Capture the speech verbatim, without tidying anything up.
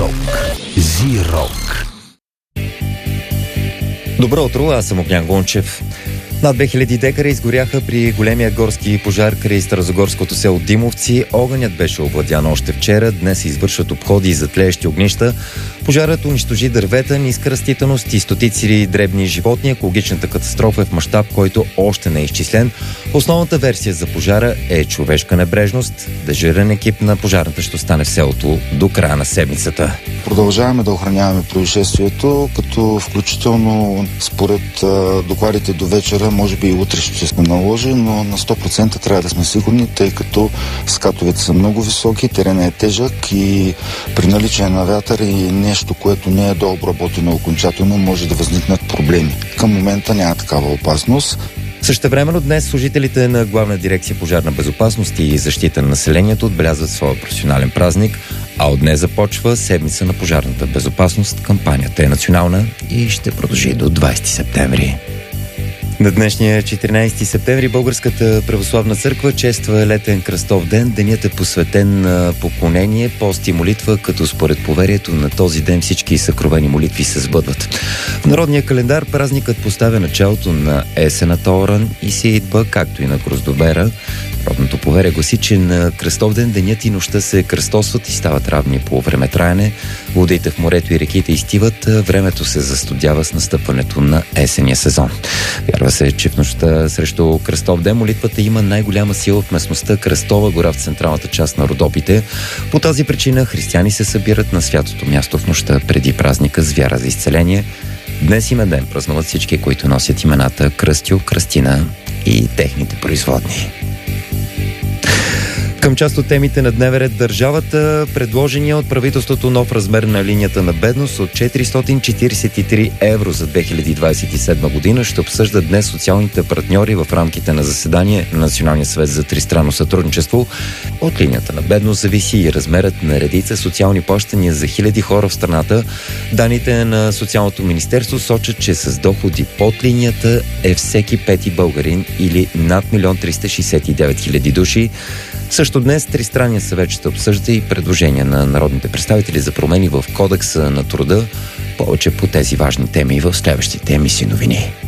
Зирок. Зирок. Добро утро, аз съм Огнян Гончев. Над две хиляди декара изгоряха при големия горски пожар край старозагорското село Димовци. Огънят беше овладян още вчера. Днес се извършват обходи за тлеещи огнища. Пожарът унищожи дървета, ниска растителност и стотици дребни животни. Екологичната катастрофа е в мащаб, който още не е изчислен. Основната версия за пожара е човешка небрежност. Дежурен екип на пожарната ще остане в селото до края на седмицата. Продължаваме да охраняваме происшествието, като включително според а, докладите до вечера, може би и утре ще се наложи, но на сто процента трябва да сме сигурни, тъй като скатовете са много високи, теренът е тежък и при наличие на вятър и нещо, което не е дообработено окончателно, може да възникнат проблеми. Към момента няма такава опасност. Същевременно днес служителите на Главна дирекция пожарна безопасност и защита на населението отбелязват своя професионален празник, а от днес започва седмица на пожарната безопасност. Кампанията е национална и ще продължи до двадесети септември. На днешния четиринадесети септември Българската православна църква чества летен кръстов ден. Денят е посветен на поклонение, пост и молитва, като според поверието на този ден всички съкровени молитви се сбъдват. В народния календар празникът поставя началото на есената оран и сеитба, както и на гроздобера. Народното поверие гласи, че на кръстов ден денят и нощта се кръстосват и стават равни по времетраене. Водите в морето и реките изтиват, времето се застудява с настъпването на есения сезон. Вярва се, че в нощта срещу кръстов ден молитвата има най-голяма сила в местността Кръстова гора в централната част на Родопите. По тази причина християни се събират на святото място в нощта преди празника с вяра за изцеление. Днес има ден празнуват всички, които носят имената Кръстю, Кръстина и техните производни. Към част от темите на дневен ред държавата, предложения от правителството нов размер на линията на бедност от четиристотин четиридесет и три евро за две хиляди двадесет и седма година ще обсъждат днес социалните партньори в рамките на заседание на Националния съвет за тристранно сътрудничество. От линията на бедност зависи и размерът на редица социални плащания за хиляди хора в страната. Даните на Социалното министерство сочат, че с доходи под линията е всеки пети българин или над милион триста шестдесет и девет хиляди души. Също днес Тристранния съвет ще обсъжда и предложения на народните представители за промени в Кодекса на труда. Повече по тези важни теми в следващите емисии новини.